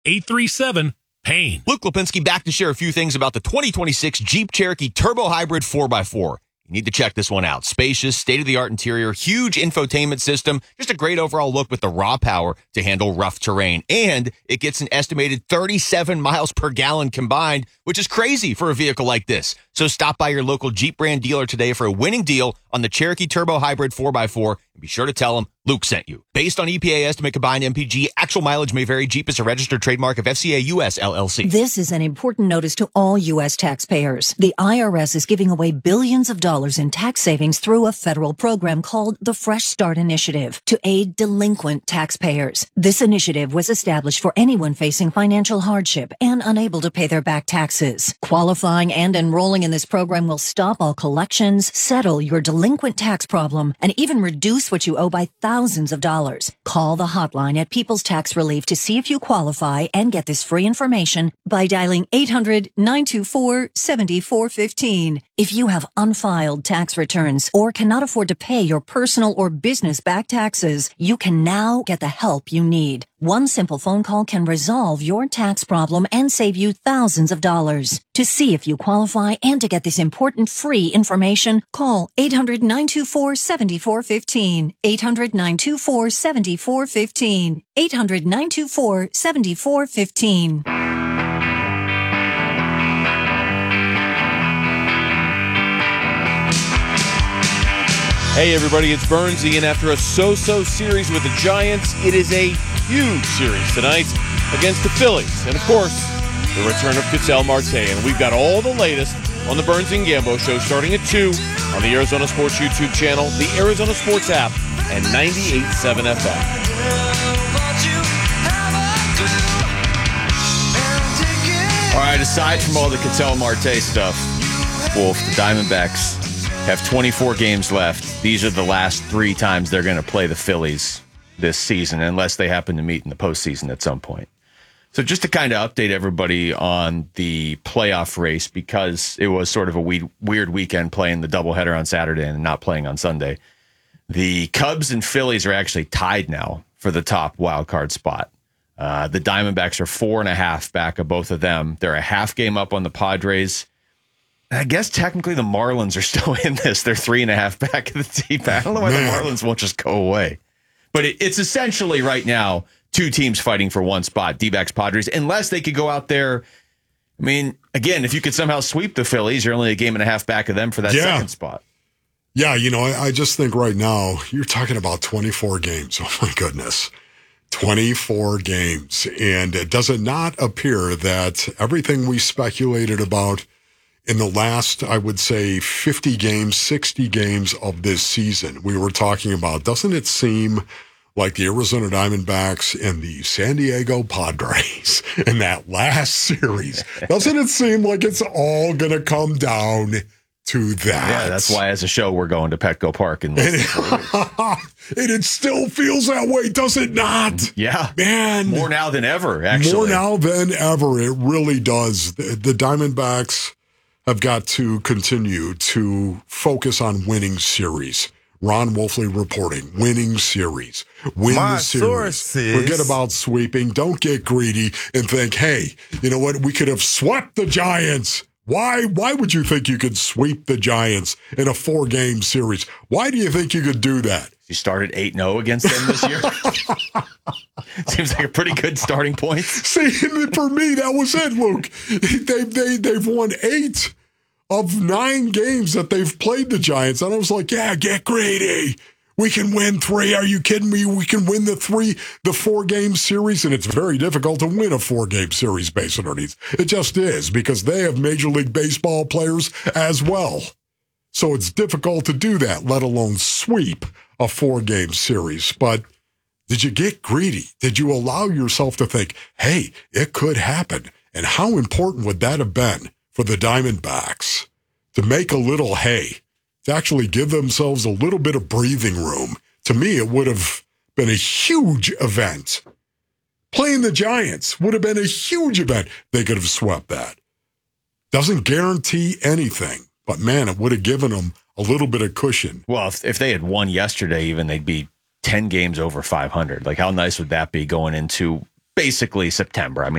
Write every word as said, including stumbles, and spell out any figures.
eight three seven, PAIN. Luke Lipinski back to share a few things about the twenty twenty-six Jeep Cherokee Turbo Hybrid four by four. You need to check this one out. Spacious, state-of-the-art interior, huge infotainment system, just a great overall look with the raw power to handle rough terrain. And it gets an estimated thirty-seven miles per gallon combined, which is crazy for a vehicle like this. So stop by your local Jeep brand dealer today for a winning deal on the Cherokee Turbo Hybrid four by four. And be sure to tell them Luke sent you. Based on E P A estimate combined M P G, actual mileage may vary. Jeep is a registered trademark of F C A U S L L C. This is an important notice to all U S taxpayers. The I R S is giving away billions of dollars in tax savings through a federal program called the Fresh Start Initiative to aid delinquent taxpayers. This initiative was established for anyone facing financial hardship and unable to pay their back taxes. Qualifying and enrolling in this program will stop all collections, settle your delinquent tax problem, and even reduce what you owe by thousands of dollars. Call the hotline at People's Tax Relief to see if you qualify and get this free information by dialing eight hundred, nine two four, seven four one five. If you have unfiled tax returns or cannot afford to pay your personal or business back taxes, you can now get the help you need. One simple phone call can resolve your tax problem and save you thousands of dollars. To see if you qualify and to get this important free information, call eight hundred, nine two four, seven four one five, eight hundred, nine two four, seven four one five, eight hundred, nine two four, seven four one five. Hey everybody, it's Burnsy, and after a so-so series with the Giants, it is a huge series tonight against the Phillies. And of course, the return of Ketel Marte. And we've got all the latest on the Burnsy and Gambo Show starting at two on the Arizona Sports YouTube channel, the Arizona Sports app, and ninety-eight point seven F M. All right, aside from all the Ketel Marte stuff, Wolf, the Diamondbacks have twenty-four games left. These are the last three times they're going to play the Phillies this season, unless they happen to meet in the postseason at some point. So just to kind of update everybody on the playoff race, because it was sort of a weird, weird weekend playing the doubleheader on Saturday and not playing on Sunday. The Cubs and Phillies are actually tied now for the top wild card spot. Uh, the Diamondbacks are four and a half back of both of them. They're a half game up on the Padres. I guess technically the Marlins are still in this. They're three and a half back of the team. I don't know why Man. the Marlins won't just go away. But it, it's essentially right now two teams fighting for one spot, D-backs, Padres, unless they could go out there. I mean, again, if you could somehow sweep the Phillies, you're only a game and a half back of them for that yeah. second spot. Yeah, you know, I, I just think right now you're talking about twenty-four games. Oh, my goodness. twenty-four games. And does it not appear that everything we speculated about in the last, I would say, fifty games, sixty games of this season, we were talking about, doesn't it seem like the Arizona Diamondbacks and the San Diego Padres in that last series, doesn't it seem like it's all going to come down to that? Yeah, that's why as a show we're going to Petco Park. And, and, and it still feels that way, does it not? Yeah. Man. More now than ever, actually. More now than ever. It really does. The, the Diamondbacks have got to continue to focus on winning series. Ron Wolfley reporting, winning series. Win My the series. Sources. Forget about sweeping. Don't get greedy and think, hey, you know what? We could have swept the Giants. Why Why would you think you could sweep the Giants in a four-game series? Why do you think you could do that? You started eight and oh against them this year? Seems like a pretty good starting point. See, for me, that was it, Luke. They, they, they've won eight of nine games that they've played the Giants. And I was like, yeah, get greedy. We can win three. Are you kidding me? We can win the three, the four-game series. And it's very difficult to win a four-game series based on earnings. It just is, because they have Major League Baseball players as well. So it's difficult to do that, let alone sweep a four-game series. But did you get greedy? Did you allow yourself to think, hey, it could happen? And how important would that have been for the Diamondbacks to make a little hay, to actually give themselves a little bit of breathing room? To me, it would have been a huge event. Playing the Giants would have been a huge event. They could have swept that. Doesn't guarantee anything, but man, it would have given them a little bit of cushion. Well, if, if they had won yesterday, even they'd be ten games over five hundred. Like, how nice would that be going into basically September. I mean,